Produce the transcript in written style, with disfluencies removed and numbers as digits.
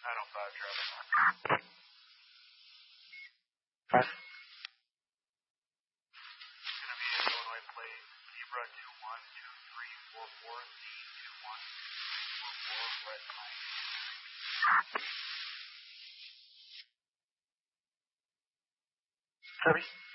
905 traffic. Five. It's going to be Illinois plate Zebra 212344 Z2144 red line. Copy.